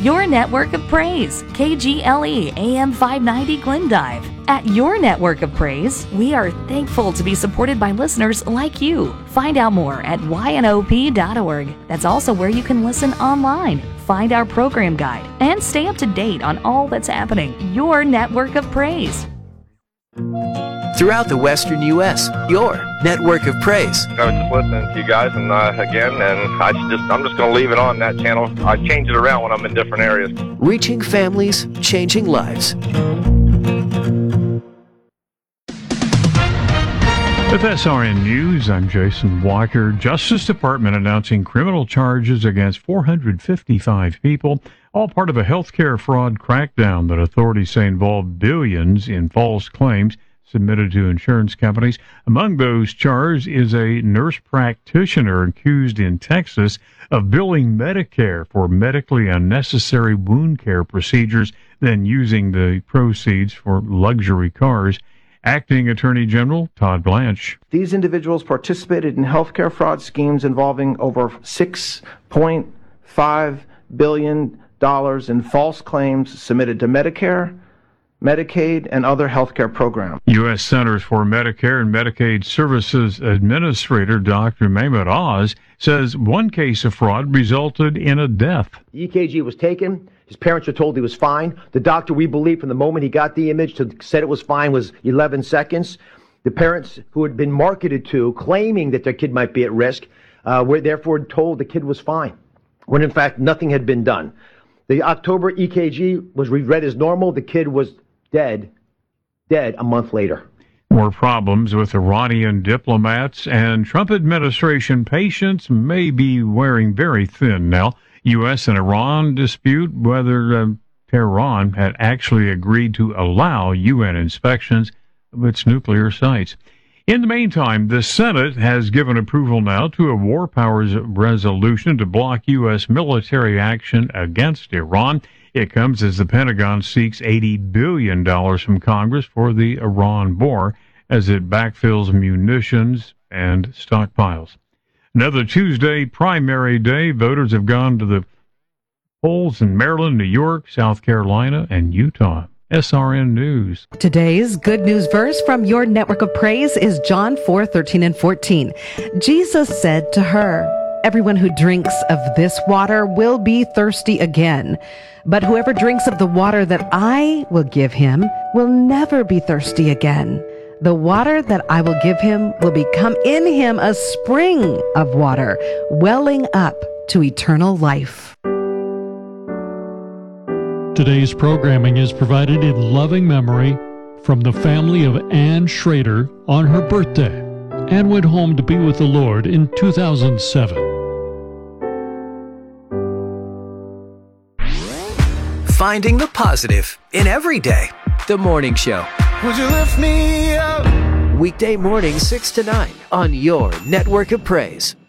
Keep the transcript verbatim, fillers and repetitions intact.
Your network of praise, K G L E A M five ninety Glendive. At Your Network of Praise, we are thankful to be supported by listeners like you. Find out more at Y N O P dot org. That's also where you can listen online, find our program guide, and stay up to date on all that's happening. Your Network of Praise. Throughout the western U S, Your Network of Praise. I was just listening to you guys, and uh, again, and I just, I'm just going to leave it on that channel. I change it around when I'm in different areas. Reaching families, changing lives. With S R N News, I'm Jason Walker. Justice Department announcing criminal charges against four hundred fifty-five people, all part of a healthcare fraud crackdown that authorities say involved billions in false claims submitted to insurance companies. Among those charged is a nurse practitioner accused in Texas of billing Medicare for medically unnecessary wound care procedures, then using the proceeds for luxury cars. Acting Attorney General Todd Blanche. These individuals participated in healthcare fraud schemes involving over six point five billion dollars in false claims submitted to Medicare, Medicaid, and other healthcare programs. U S Centers for Medicare and Medicaid Services Administrator Doctor Mehmet Oz says one case of fraud resulted in a death. The E K G was taken. His parents were told he was fine. The doctor, we believe, from the moment he got the image to said it was fine was eleven seconds. The parents who had been marketed to, claiming that their kid might be at risk, uh, were therefore told the kid was fine, when in fact nothing had been done. The October E K G was read as normal. The kid was dead, dead a month later. More problems with Iranian diplomats and Trump administration patience may be wearing very thin now. U S and Iran dispute whether uh, Tehran had actually agreed to allow U N inspections of its nuclear sites. In the meantime, the Senate has given approval now to a war powers resolution to block U S military action against Iran. It comes as the Pentagon seeks eighty billion dollars from Congress for the Iran war as it backfills munitions and stockpiles. Another Tuesday primary day. Voters have gone to the polls in Maryland, New York, South Carolina, and Utah. S R N News. Today's good news verse from Your Network of Praise is John four thirteen and fourteen. Jesus said to her, "Everyone who drinks of this water will be thirsty again. But whoever drinks of the water that I will give him will never be thirsty again. The water that I will give him will become in him a spring of water, welling up to eternal life." Today's programming is provided in loving memory from the family of Ann Schrader on her birthday. Ann went home to be with the Lord in two thousand seven. Finding the positive in every day. The Morning Show. Would you lift me up? Weekday morning six to nine on Your Network of Praise.